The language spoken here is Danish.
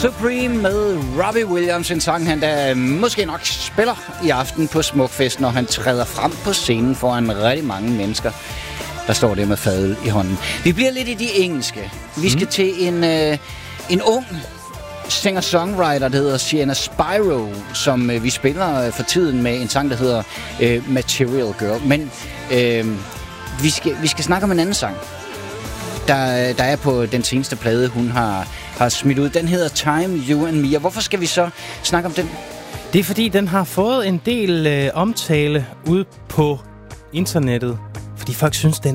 Supreme med Robbie Williams, en sang, han der måske nok spiller i aften på Smukfest, når han træder frem på scenen foran rigtig mange mennesker, der står der med fadøl i hånden. Vi bliver lidt i de engelske. Vi skal til en ung singer-songwriter, der hedder Sienna Spyro, som vi spiller for tiden med en sang, der hedder Material Girl. Men vi skal snakke om en anden sang, der er på den seneste plade, hun har smidt ud. Den hedder Time, You and Me. Og hvorfor skal vi så snakke om den? Det er fordi, den har fået en del omtale ud på internettet, fordi folk synes, den